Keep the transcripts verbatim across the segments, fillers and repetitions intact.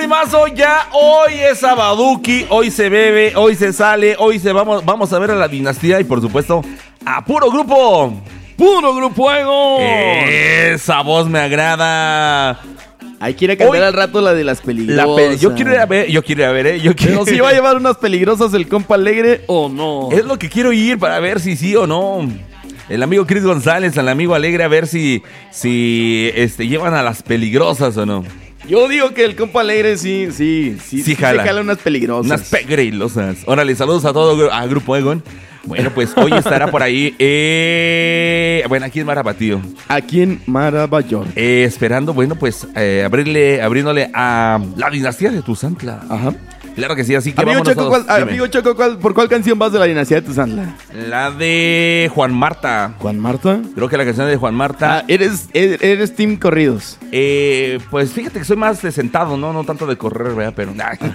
primazo, ya hoy es sabaduki, hoy se bebe, hoy se sale, hoy se vamos, vamos a ver a la dinastía y por supuesto a Puro Grupo. ¡Puro Grupo Ego! Esa voz me agrada. Hay que ir a cantar Hoy, al rato la de las peligrosas. La pe- yo quiero ir a ver, yo quiero ir a ver, ¿eh? Yo quiero... Pero si va a llevar unas peligrosas el compa Alegre o no. Es lo que quiero ir para ver si sí o no. El amigo Chris González, el amigo Alegre, a ver si, si este, llevan a las peligrosas o no. Yo digo que el compa Alegre sí, sí, sí, Sí sí jala. se jala unas peligrosas. Unas peligrosas. Órale, saludos a todo a Grupo Egon. Bueno, pues hoy estará por ahí. Eh, bueno, aquí en Marabatío. Aquí en Marabayor. Eh, esperando, bueno, pues eh, abrirle, abriéndole a la dinastía de Tuzantla. Ajá. Claro que sí, así que Amigo vámonos Choco, todos. ¿cuál, Dime. amigo Choco, ¿cuál, ¿por cuál canción vas de la dinastía de Tuzantla? La de Juan Marta. ¿Juan Marta? Creo que la canción de Juan Marta. Ah, eres, eres, eres Team Corridos. Eh, pues fíjate que soy más de sentado, ¿no? No tanto de correr, ¿verdad? Pero...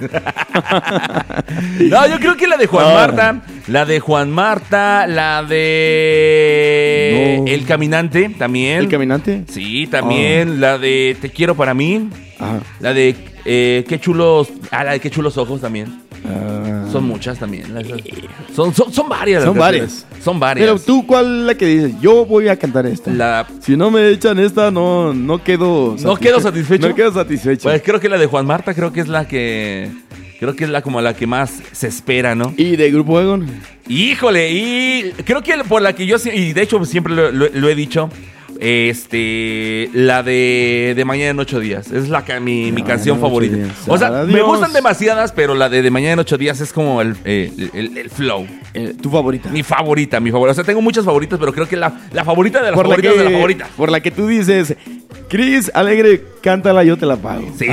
No, yo creo que la de Juan Ah. Marta. La de Juan Marta. La de... No. El Caminante, también. ¿El Caminante? Sí, también. La de Te Quiero Para Mí. Ajá. La de... Eh, Qué chulos... Ah, la de Qué chulos ojos también. Ah. Son muchas también. Las- Son, son, son varias. las Son canciones. varias. Son varias. Pero tú, ¿cuál es la que dices? Yo voy a cantar esta. La... Si no me echan esta, no, no quedo ¿No quedo satisfecho? No quedo satisfecho. Pues creo que la de Juan Marta, creo que es la que... Creo que es la como la que más se espera, ¿no? ¿Y de Grupo Egon? Híjole, y creo que por la que yo... sí- Y de hecho siempre lo, lo- lo he dicho... Este... La de... De Mañana en Ocho Días. Es la ca- mi, mi De canción Mañana en favorita. Ocho Días. O sea, me Adiós. gustan demasiadas, pero la de De Mañana en Ocho Días es como el, eh, el, el flow. Eh, ¿Tu favorita? Mi favorita, mi favorita. O sea, tengo muchas favoritas, pero creo que la, la favorita de las por la favoritas que, de la favorita. Por la que tú dices, Cris, Alegre, cántala, yo te la pago. Sí,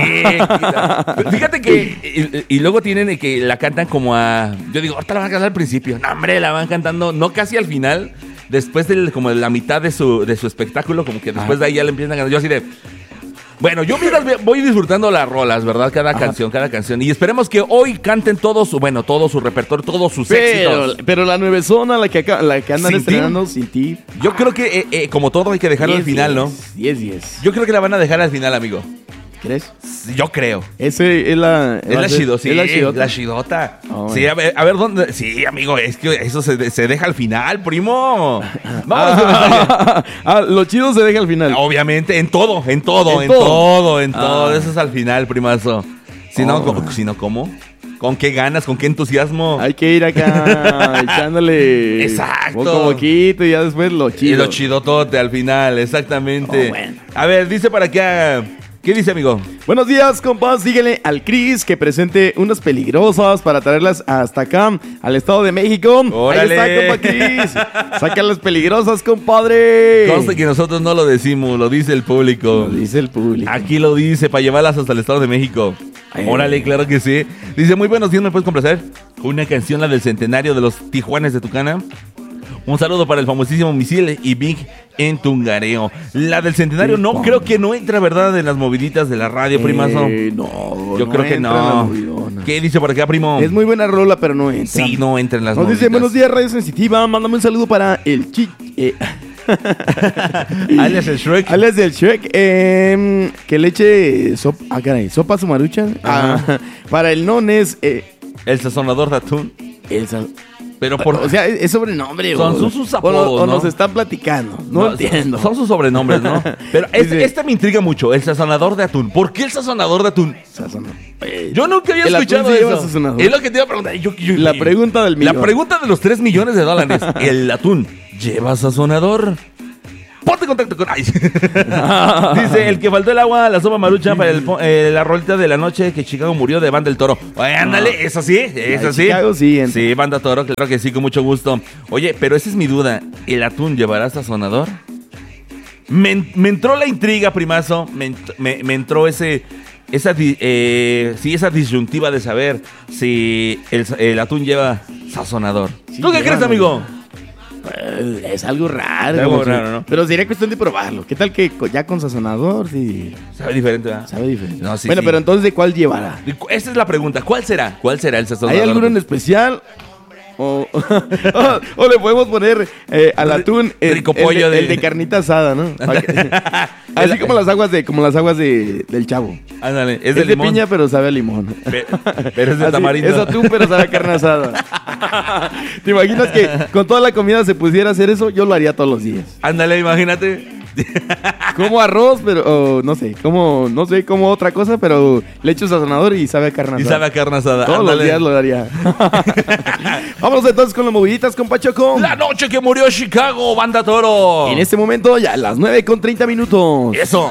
fíjate que y, y luego tienen que la cantan como a, yo digo, ahorita la van a cantar al principio, no hombre, la van cantando, no casi al final, después de como de la mitad de su, de su espectáculo, como que después Ajá. de ahí ya le empiezan a cantar, yo así de, bueno, yo mientras voy disfrutando las rolas, ¿verdad? Cada Ajá. canción, cada canción, y esperemos que hoy canten todo su, bueno, todo su repertorio, todos sus Pero, éxitos. pero la nueve zona, la que, acá, la que andan Sin estrenando sin ti. Yo creo que eh, eh, como todo hay que dejarlo al final, ¿no? diez diez. Yo creo que la van a dejar al final, amigo. ¿Crees? Yo creo. Ese es la... Es la Shido, sí, Es la la Shidota. Shidota. Oh, Sí, a ver, a ver dónde. Sí, amigo, es que eso se, se deja al final, primo. Vamos Ah, ah, lo chido se deja al final. Obviamente, en todo, en todo, en, En todo, todo. en todo. Ah. Eso es al final, primazo. Si no, Oh. co- si no, ¿cómo? ¿Con qué ganas? ¿Con qué entusiasmo? Hay que ir acá echándole Exacto. poco a poquito y ya después lo Y chido. lo chidotote al final, exactamente. Oh, bueno. A ver, dice para acá. ¿Qué dice, amigo? Buenos días, compas. Díganle al Cris que presente unas peligrosas para traerlas hasta acá, al Estado de México. ¡Órale! Ahí está, compa Cris. Saca las peligrosas, compadre. Conste que nosotros no lo decimos, lo dice el público. Lo dice el público. Aquí lo dice, para llevarlas hasta el Estado de México. Eh. Órale, claro que sí. Dice, muy buenos días, ¿me puedes complacer? Una canción, la del centenario de los Tijuanes de Tucana. Un saludo para el famosísimo Misil y Big en Tungareo. La del centenario no, Ping-pong. creo que no entra, ¿verdad? En las moviditas de la radio, primazo. Eh, no, Yo no creo que entra en la no. movidona. ¿Qué dice por acá, primo? Es muy buena rola, pero no entra. Sí, no entra en las Nos dice, moviditas. buenos días, Radio Sensitiva. Mándame un saludo para el Chi... Eh, Alias el Shrek. alias del Shrek. Eh, que le eche sopa... Ah, caray. ¿Sopa a su maruchan? Ah, para el Nones... Eh, El sazonador de atún. el sal- Pero por... O sea, es sobrenombre. Son o- sus- sus o, apodos, o ¿no? nos están platicando. No, No, entiendo. Son sus sobrenombres, ¿no? Pero este, Dice- este me intriga mucho. El sazonador de atún. ¿Por qué el sazonador de atún? Sazón. Eh, Yo nunca había ¿El atún escuchado sí lleva eso. sazonador? Es lo que te iba a preguntar. Yo- yo- La pregunta del La millón. pregunta de los tres millones de dólares. ¿El atún lleva sazonador? Ponte en contacto con... Ay. Dice, el que faltó el agua, la sopa marucha para el po- eh, la rolita de la noche que Chicago murió de Banda del Toro. Oye, ándale, eso sí, eso de sí. Chicago sí entra. Sí, Banda Toro, claro que sí, con mucho gusto. Oye, pero esa es mi duda. ¿El atún llevará sazonador? Me, en- me entró la intriga, primazo. Me, ent- me- me entró ese... Esa, di- eh, sí, esa disyuntiva de saber si el, el atún lleva sazonador. Sí, ¿Tú qué lleva, crees, ¿no? amigo? Eh, Es algo raro. Algo como que- raro, ¿no? Pero sería cuestión de probarlo. ¿Qué tal que co- ya con sazonador? Sí, Sabe diferente, ¿verdad? sabe diferente. No, sí, bueno, sí. pero entonces, ¿de cuál llevará? Esa es la pregunta. ¿Cuál será? ¿Cuál será el sazonador? ¿Hay alguno en especial? O, o, o le podemos poner eh, al atún el, Rico el pollo de, de- el de carnita asada, ¿no? Así como las aguas de como las aguas de, del Chavo. Ándale, es Es de de limón. piña, pero sabe a limón. Pe- pero es de Así, tamarindo. es atún, pero sabe a carne asada. ¿Te imaginas que con toda la comida se pudiera hacer eso? Yo lo haría todos los días. Ándale, imagínate. Como arroz, pero o, no sé, como no sé, como otra cosa, pero le echo sazonador y sabe a carne Y asada. sabe a carne asada. Todos Ándale. los días lo daría. Vámonos entonces con las moviditas, compa Choco. La noche que murió Chicago, Banda Toro. En este momento ya a las nueve con treinta minutos. Eso.